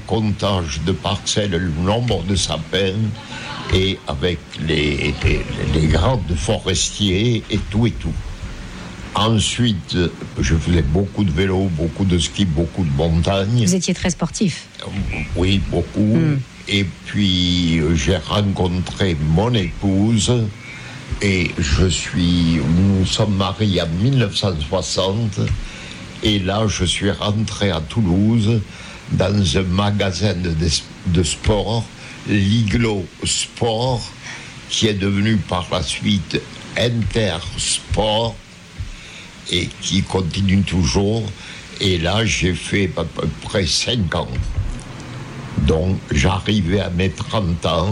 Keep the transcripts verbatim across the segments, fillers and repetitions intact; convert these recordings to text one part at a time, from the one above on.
comptage de parcelles, le nombre de sapins, et avec les, les, les grades forestiers et tout et tout. Ensuite, je faisais beaucoup de vélo, beaucoup de ski, beaucoup de montagne. Vous étiez très sportif. Oui, beaucoup. Mm. Et puis, j'ai rencontré mon épouse et je suis... Nous sommes mariés en dix-neuf cent soixante et là, je suis rentré à Toulouse dans un magasin de, de sport, l'Iglo Sport, qui est devenu par la suite Intersport et qui continue toujours. Et là, j'ai fait à peu près cinq ans. Donc, j'arrivais à mes trente ans.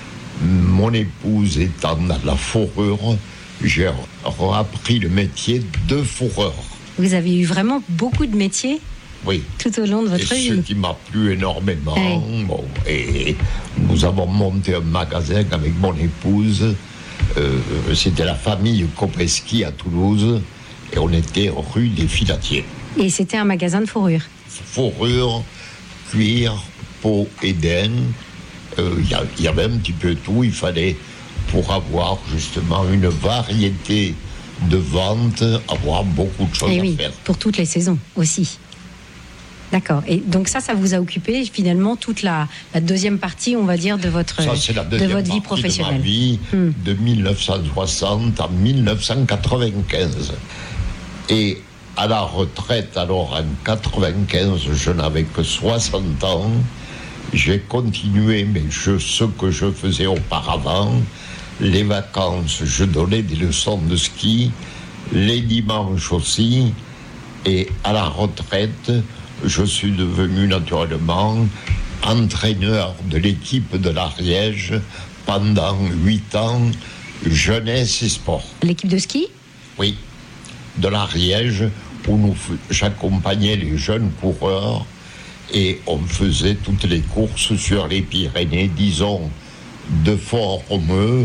Mon épouse étant dans la fourrure, j'ai appris le métier de fourreur. Vous avez eu vraiment beaucoup de métiers ? Oui. Tout au long de votre et vie. Ce qui m'a plu énormément. Oui. Bon, et nous avons monté un magasin avec mon épouse. Euh, c'était la famille Kopeski à Toulouse. Et on était rue des Filatiers. Et c'était un magasin de fourrure. Fourrure, cuir, peau et daim. Il euh, y, y avait un petit peu tout. Il fallait, pour avoir justement une variété de ventes, avoir beaucoup de choses et à oui, faire. Pour toutes les saisons aussi. D'accord. Et donc ça, ça vous a occupé finalement toute la, la deuxième partie, on va dire, de votre, ça, c'est la deuxième de votre partie vie professionnelle. De ma vie, hmm. de dix-neuf cent soixante à dix-neuf cent quatre-vingt-quinze. Et à la retraite, alors en quatre-vingt-quinze, je n'avais que soixante ans. J'ai continué mais je, ce que je faisais auparavant. Les vacances, je donnais des leçons de ski. Les dimanches aussi. Et à la retraite, je suis devenu naturellement entraîneur de l'équipe de l'Ariège pendant huit ans, jeunesse et sport. L'équipe de ski ? Oui, de l'Ariège, où nous, j'accompagnais les jeunes coureurs et on faisait toutes les courses sur les Pyrénées, disons, de Fort-Romeu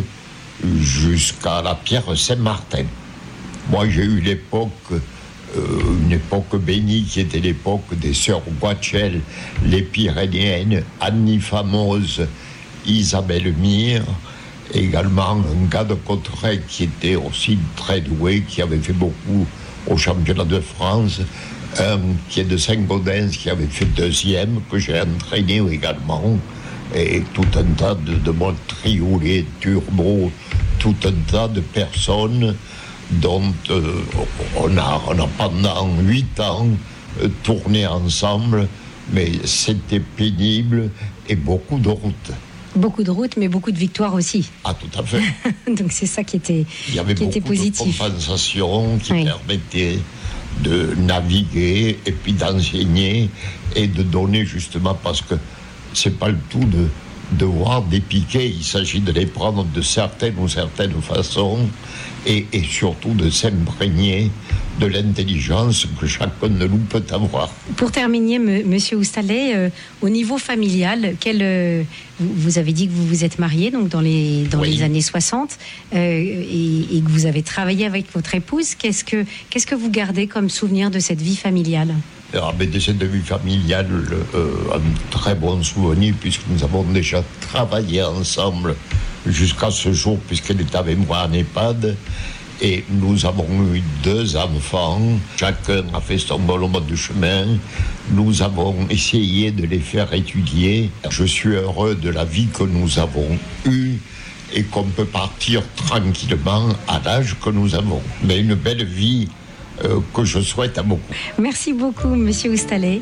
jusqu'à la Pierre-Saint-Martin. Moi, j'ai eu l'époque... Euh, une époque bénie qui était l'époque des sœurs Guachel, les Pyrénéennes, Annie Famose, Isabelle Mire, également un gars de Cauterets qui était aussi très doué, qui avait fait beaucoup au championnat de France, un qui est de Saint-Gaudens, qui avait fait deuxième, que j'ai entraîné également, et tout un tas de, de mon triolet, turbo, tout un tas de personnes dont euh, on, a, on a pendant huit ans euh, tourné ensemble, mais c'était pénible et beaucoup de routes. Beaucoup de routes, mais beaucoup de victoires aussi. Ah, tout à fait. Donc c'est ça qui était, Il y avait qui beaucoup était positif. de compensations qui oui. permettaient de naviguer et puis d'enseigner et de donner justement, parce que c'est pas le tout de, de voir des piquets, il s'agit de les prendre de certaines ou certaines façons. Et, et surtout de s'imprégner de l'intelligence que chacun de nous peut avoir. Pour terminer, m- Monsieur Oustalet, euh, au niveau familial, quel, euh, vous, vous avez dit que vous vous êtes marié donc dans les, dans oui. les années soixante euh, et, et que vous avez travaillé avec votre épouse. Qu'est-ce que, qu'est-ce que vous gardez comme souvenir de cette vie familiale ? Alors, mais de cette vie familiale, euh, un très bon souvenir, puisque nous avons déjà travaillé ensemble jusqu'à ce jour, puisqu'elle est avec moi en EHPAD, et nous avons eu deux enfants, chacun a fait son bonhomme de chemin, nous avons essayé de les faire étudier. Je suis heureux de la vie que nous avons eue et qu'on peut partir tranquillement à l'âge que nous avons. Mais une belle vie euh, que je souhaite à beaucoup. Merci beaucoup, Monsieur Oustalet.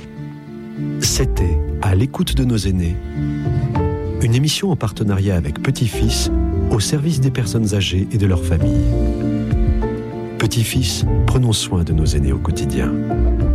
C'était À l'écoute de nos aînés, une émission en partenariat avec Petit-Fils, au service des personnes âgées et de leurs familles. Petit-Fils, prenons soin de nos aînés au quotidien.